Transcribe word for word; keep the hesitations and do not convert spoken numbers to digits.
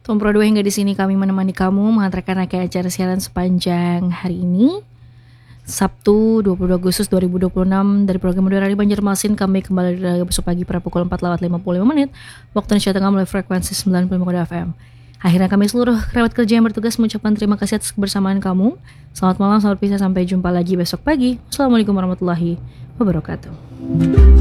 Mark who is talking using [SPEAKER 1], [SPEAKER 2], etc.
[SPEAKER 1] Tumpro dua hingga di sini kami menemani kamu mengantarkan rangkaian acara siaran sepanjang hari ini. Sabtu dua puluh dua Agustus dua ribu dua puluh enam dari program Udara di Banjarmasin kami kembali dari besok pagi pada pukul empat lewat lima puluh lima menit waktu Indonesia Tengah melalui frekuensi sembilan puluh lima F M. Akhirnya kami seluruh kerabat kerja yang bertugas mengucapkan terima kasih atas kebersamaan kamu. Selamat malam, selamat pisah, sampai jumpa lagi besok pagi. Assalamualaikum warahmatullahi wabarakatuh.